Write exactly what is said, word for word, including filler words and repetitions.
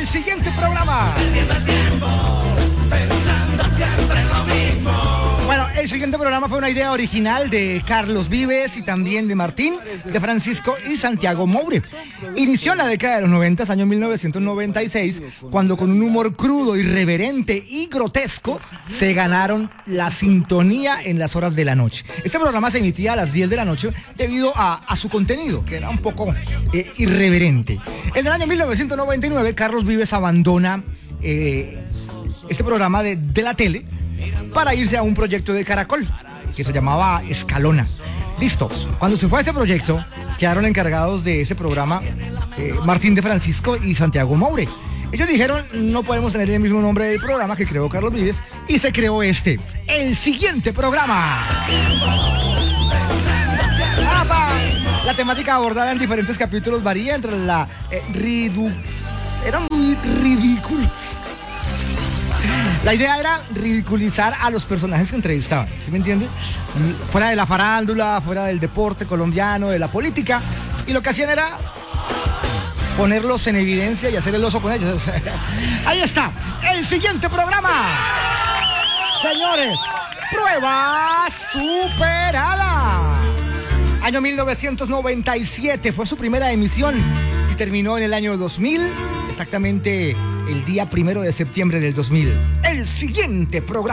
siguiente programa. Bueno, el siguiente programa fue una idea original de Carlos Vives y también de Martín, de Francisco y Santiago Moure. Inició en la década de los noventa, año mil novecientos noventa y seis, cuando con un humor crudo, irreverente y grotesco se ganaron la sintonía en las horas de la noche. Este programa se emitía a las diez de la noche debido a, a su contenido, que era un poco eh, irreverente. En el año mil novecientos noventa y nueve, Carlos Vives abandona eh, este programa de, de la tele para irse a un proyecto de Caracol que se llamaba Escalona. Listo. Cuando se fue a este proyecto, quedaron encargados de ese programa eh, Martín de Francisco y Santiago Moure. Ellos dijeron, no podemos tener el mismo nombre del programa que creó Carlos Vives, y se creó este, el siguiente programa. ¡Apa! La temática abordada en diferentes capítulos varía entre la eh, ridu... eran muy ridículos. La idea era ridiculizar a los personajes que entrevistaban, ¿sí me entiende? Fuera de la farándula, fuera del deporte colombiano, de la política, y lo que hacían era ponerlos en evidencia y hacer el oso con ellos. Ahí está, el siguiente programa. Señores, prueba superada. Año mil novecientos noventa y siete fue su primera emisión y terminó en el año dos mil, exactamente el día primero de septiembre del dos mil. El siguiente programa.